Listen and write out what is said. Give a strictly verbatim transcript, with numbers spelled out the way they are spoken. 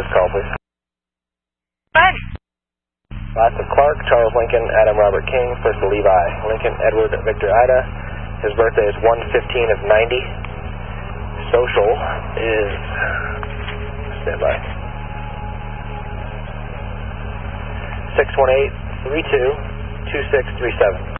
first call, please. Thanks. Last of Clark, Charles Lincoln, Adam Robert King, first of Levi, Lincoln Edward Victor Ida. His birthday is one fifteen of ninety. Social is, stand by, six one eight, three two, two six three seven.